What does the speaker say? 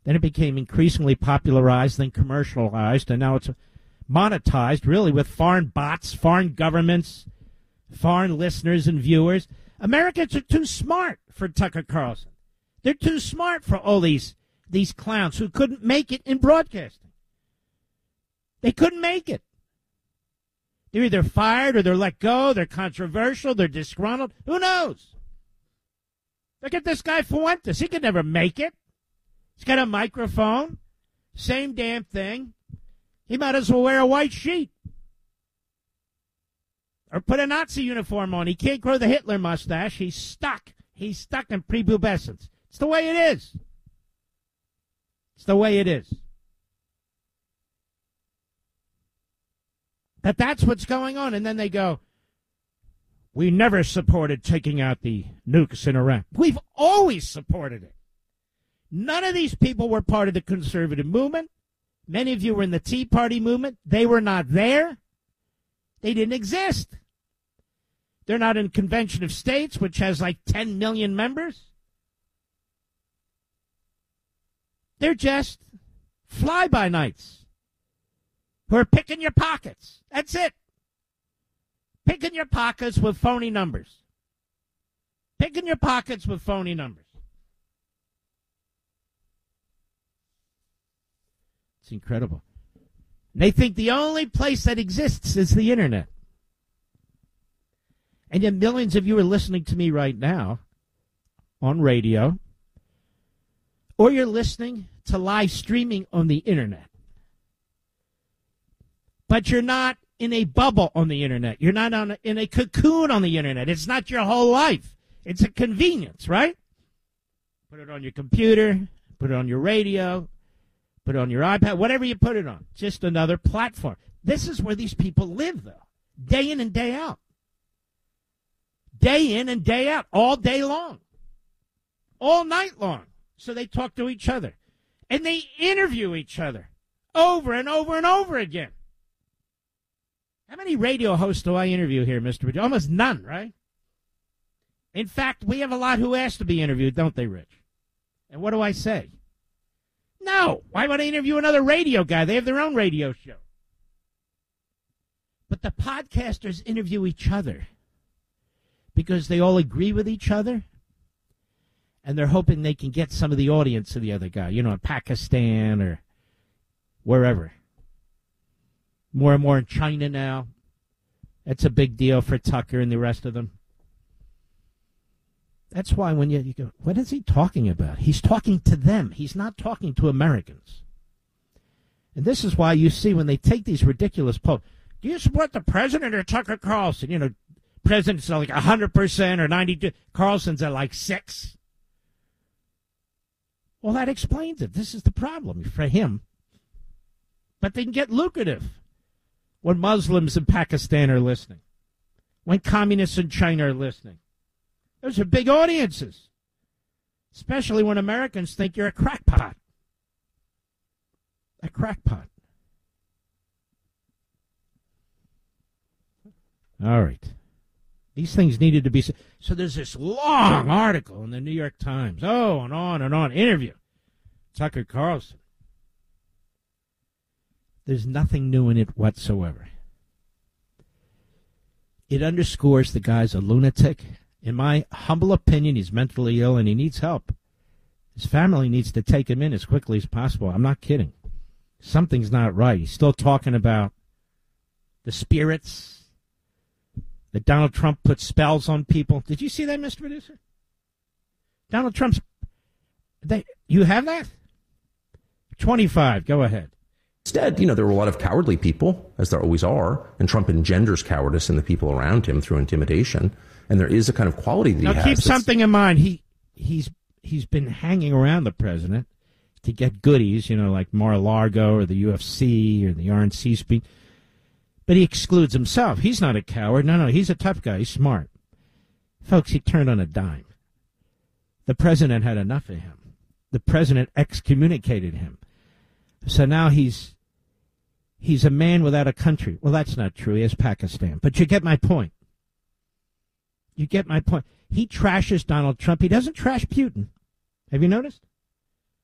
Then it became increasingly popularized, then commercialized, and now it's monetized, really, with foreign bots, foreign governments, foreign listeners and viewers. Americans are too smart for Tucker Carlson. They're too smart for all these clowns who couldn't make it in broadcasting. They couldn't make it. They're either fired or they're let go. They're controversial. They're disgruntled. Who knows? Look at this guy Fuentes. He could never make it. He's got a microphone. Same damn thing. He might as well wear a white sheet. Or put a Nazi uniform on. He can't grow the Hitler mustache. He's stuck. He's stuck in prepubescence. It's the way it is. It's the way it is. But that's what's going on. And then they go, we never supported taking out the nukes in Iraq. We've always supported it. None of these people were part of the conservative movement. Many of you were in the Tea Party movement. They were not there. They didn't exist. They're not in Convention of States, which has like 10 million members. They're just fly-by-nights who are picking your pockets. That's it. Picking your pockets with phony numbers. Picking your pockets with phony numbers. It's incredible. They think the only place that exists is the internet. And yet millions of you are listening to me right now on radio, or you're listening to live streaming on the internet. But you're not in a bubble on the internet. You're not in a cocoon on the internet. It's not your whole life. It's a convenience, right? Put it on your computer, put it on your radio, put it on your iPad, whatever you put it on. Just another platform. This is where these people live, though, day in and day out. Day in and day out, all day long, all night long. So they talk to each other, and they interview each other over and over and over again. How many radio hosts do I interview here, Mr. Rich? Almost none, right? In fact, we have a lot who ask to be interviewed, don't they, Rich? And what do I say? No. Why would I interview another radio guy? They have their own radio show. But the podcasters interview each other because they all agree with each other, and they're hoping they can get some of the audience of the other guy, you know, in Pakistan or wherever. More and more in China now. That's a big deal for Tucker and the rest of them. That's why when you go, what is he talking about? He's talking to them. He's not talking to Americans. And this is why you see when they take these ridiculous polls, do you support the president or Tucker Carlson? You know, president's like 100% or 92%. Carlson's at like 6%. Well, that explains it. This is the problem for him. But they can get lucrative when Muslims in Pakistan are listening, when communists in China are listening. Those are big audiences, especially when Americans think you're a crackpot. A crackpot. All right. These things needed to be... So there's this long article in the New York Times. Oh, and on and on. Interview. Tucker Carlson. There's nothing new in it whatsoever. It underscores the guy's a lunatic. In my humble opinion, he's mentally ill and he needs help. His family needs to take him in as quickly as possible. I'm not kidding. Something's not right. He's still talking about the spirits, that Donald Trump put spells on people. Did you see that, Mr. Producer? Donald Trump's... You have that? 25. Go ahead. Instead, you know, there were a lot of cowardly people, as there always are, and Trump engenders cowardice in the people around him through intimidation. And there is a kind of quality that he has. Now, keep something in mind. He's been hanging around the president to get goodies, you know, like Mar-a-Lago or the UFC or the RNC speech. But he excludes himself. He's not a coward. No, he's a tough guy. He's smart. Folks, he turned on a dime. The president had enough of him. The president excommunicated him. So now he's a man without a country. Well, that's not true. He has Pakistan. But you get my point. You get my point. He trashes Donald Trump. He doesn't trash Putin. Have you noticed?